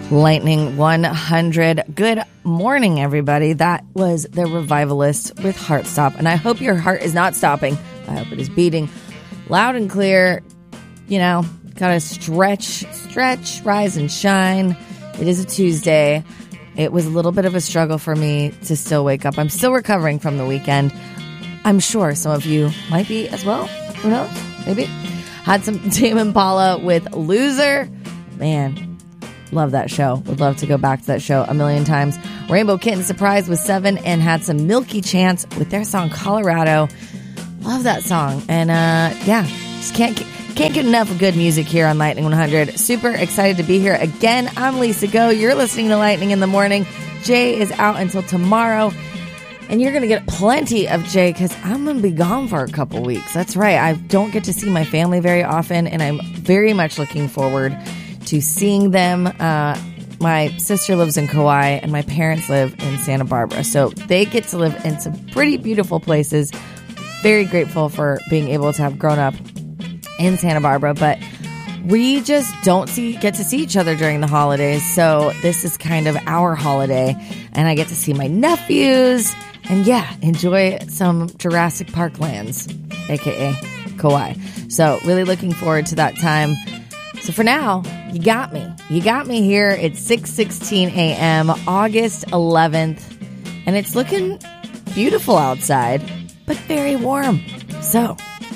Lightning 100. Good morning, everybody. That was The Revivalists with Heartstop. And I hope your heart is not stopping. I hope it is beating loud and clear. You know, gotta stretch, rise and shine. It is a Tuesday. It was a little bit of a struggle for me to still wake up. I'm still recovering from the weekend. I'm sure some of you might be as well. Who knows? Maybe. Had some Tame Impala with Loser. Man, love that show. Would love to go back to that show a million times. Rainbow Kitten surprised with 7 and had some Milky Chance with their song Colorado. Love that song. And just can't get enough of good music here on Lightning 100. Super excited to be here again. I'm Lisa Go. You're listening to Lightning in the Morning. Jay is out until tomorrow. And you're going to get plenty of Jay because I'm going to be gone for a couple weeks. That's right. I don't get to see my family very often, and I'm very much looking forward to seeing them. My sister lives in Kauai, and my parents live in Santa Barbara. So they get to live in some pretty beautiful places. Very grateful for being able to have grown up in Santa Barbara, but we just don't get to see each other during the holidays. So this is kind of our holiday, and I get to see my nephews and enjoy some Jurassic Park lands, aka Kauai. So really looking forward to that time. So for now, you got me. You got me here. It's 6:16 a.m., August 11th, and it's looking beautiful outside, but very warm. So,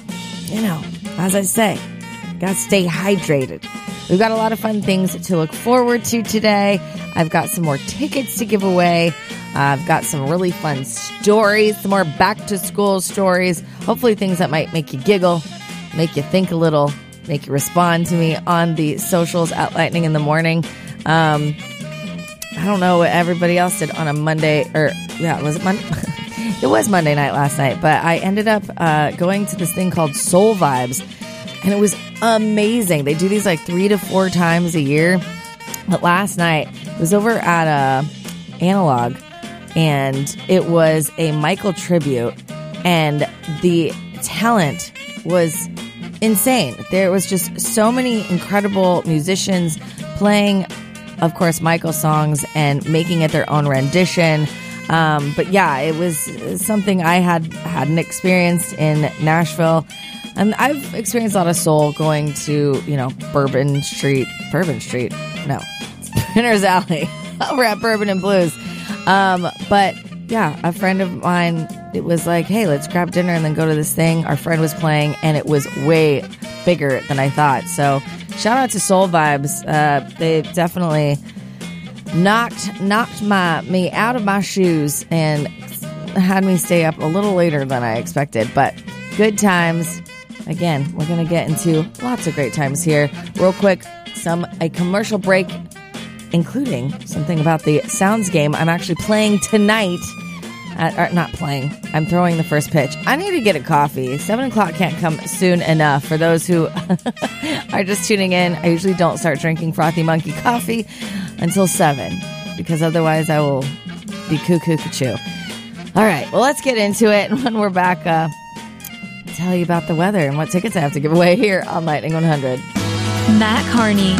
as I say, gotta stay hydrated. We've got a lot of fun things to look forward to today. I've got some more tickets to give away. I've got some really fun stories, some more back-to-school stories. Hopefully things that might make you giggle, make you think a little, make you respond to me on the socials at Lightning in the Morning. I don't know what everybody else did on a Monday, was it Monday? It was Monday night last night, but I ended up going to this thing called Soul Vibes, and it was amazing. They do these like 3 to 4 times a year, but last night it was over at Analog, and it was a Michael tribute, and the talent was insane. There was just so many incredible musicians playing, of course, Michael songs and making it their own rendition. But it was something I hadn't experienced in Nashville. And I've experienced a lot of soul going to, Bourbon Street. No, Spinner's Alley over at Bourbon and Blues. But a friend of mine, it was like, hey, let's grab dinner and then go to this thing. Our friend was playing, and it was way bigger than I thought. So shout out to Soul Vibes. They definitely knocked me out of my shoes and had me stay up a little later than I expected. But good times. Again, we're going to get into lots of great times here. Real quick, a commercial break, including something about the Sounds game I'm actually playing tonight. I'm throwing the first pitch. I need to get a coffee. 7 o'clock can't come soon enough. For those who are just tuning in, I usually don't start drinking Frothy Monkey coffee until 7, because otherwise I will be cuckoo. All right, well, let's get into it. And when we're back, tell you about the weather and what tickets I have to give away here on Lightning 100. Matt Carney.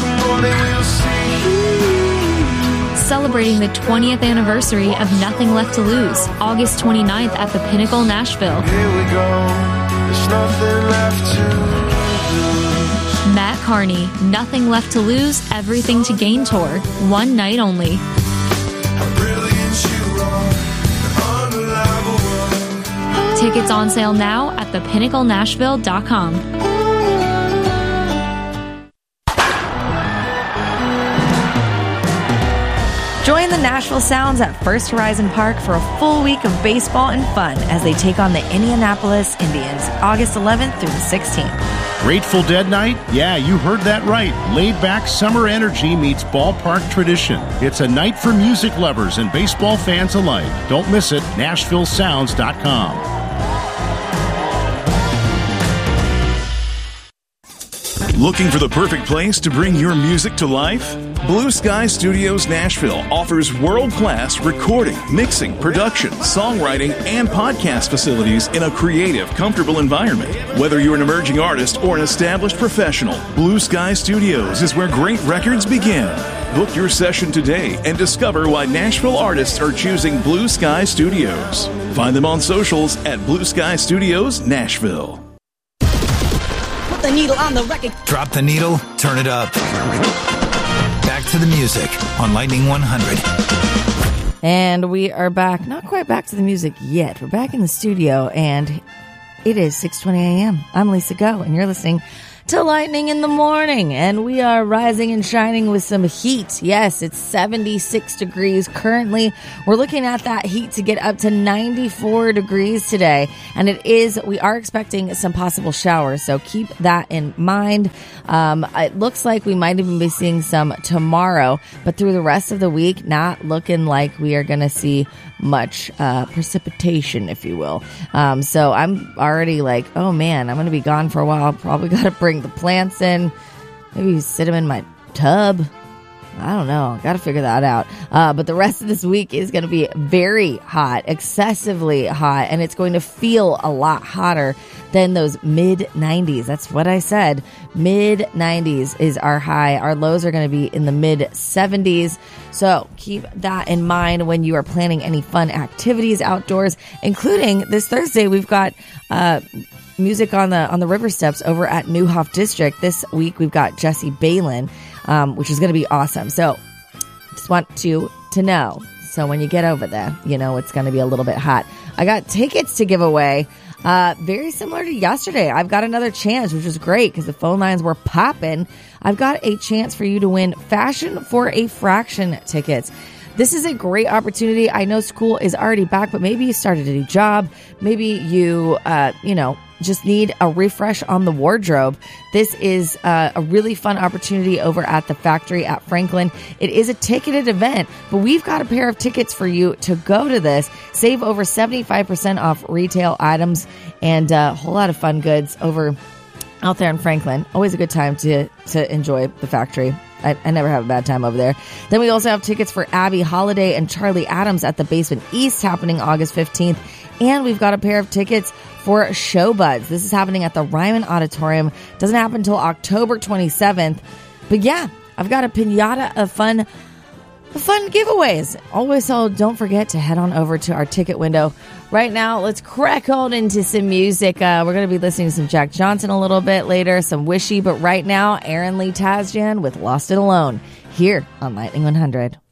Celebrating the 20th anniversary of Nothing Left to Lose, August 29th at the Pinnacle, Nashville. Here we go. There's nothing left to lose. Matt Carney, Nothing Left to Lose, Everything to Gain Tour. One night only. Tickets on sale now at thepinnaclenashville.com. Join the Nashville Sounds at First Horizon Park for a full week of baseball and fun as they take on the Indianapolis Indians, August 11th through the 16th. Grateful Dead Night? Yeah, you heard that right. Laid-back summer energy meets ballpark tradition. It's a night for music lovers and baseball fans alike. Don't miss it. NashvilleSounds.com. Looking for the perfect place to bring your music to life? Blue Sky Studios Nashville offers world-class recording, mixing, production, songwriting, and podcast facilities in a creative, comfortable environment. Whether you're an emerging artist or an established professional, Blue Sky Studios is where great records begin. Book your session today and discover why Nashville artists are choosing Blue Sky Studios. Find them on socials at Blue Sky Studios Nashville. Put the needle on the record. Drop the needle, turn it up. Back to the music on Lightning 100. And we are back. Not quite back to the music yet. We're back in the studio, and it is 6:20 a.m. I'm Lisa Go, and you're listening to Lightning in the Morning, and we are rising and shining with some heat. Yes, it's 76 degrees currently. We're looking at that heat to get up to 94 degrees today, and we are expecting some possible showers, so keep that in mind. It looks like we might even be seeing some tomorrow, but through the rest of the week, not looking like we are going to see much precipitation, if you will. So I'm already like, oh man, I'm going to be gone for a while. Probably got to bring the plants in, maybe sit them in my tub. I don't know. Got to figure that out. But the rest of this week is going to be very hot, excessively hot, and it's going to feel a lot hotter than those mid-90s. That's what I said. Mid-90s is our high. Our lows are going to be in the mid-70s. So keep that in mind when you are planning any fun activities outdoors, including this Thursday. We've got music on the river steps over at Neuhoff District. This week we've got Jesse Balin, which is going to be awesome. So just want you to know. So when you get over there, you know it's going to be a little bit hot. I got tickets to give away. Very similar to yesterday. I've got another chance, which is great because the phone lines were popping. I've got a chance for you to win Fashion for a Fraction tickets. This is a great opportunity. I know school is already back, but maybe you started a new job. Maybe you, just need a refresh on the wardrobe. This is a really fun opportunity over at the factory at Franklin. It is a ticketed event, but we've got a pair of tickets for you to go to this. Save over 75% off retail items and a whole lot of fun goods over out there in Franklin. Always a good time to enjoy the factory. I never have a bad time over there. Then we also have tickets for Abby Holiday and Charlie Adams at the Basement East happening August 15th. And we've got a pair of tickets for Showbuds. This is happening at the Ryman Auditorium. Doesn't happen until October 27th. But yeah, I've got a piñata of fun giveaways. Always, so don't forget to head on over to our ticket window. Right now, let's crack on into some music. We're going to be listening to some Jack Johnson a little bit later, some Wishy, but right now, Aaron Lee Tasjan with Lost It Alone here on Lightning 100.